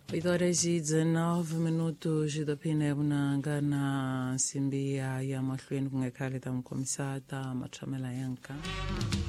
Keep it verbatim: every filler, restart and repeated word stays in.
oito horas e dezenove minutos idapine bunanga na nsimbi ya ya mahlweni kungekhala ta mkomisata mathamela yanka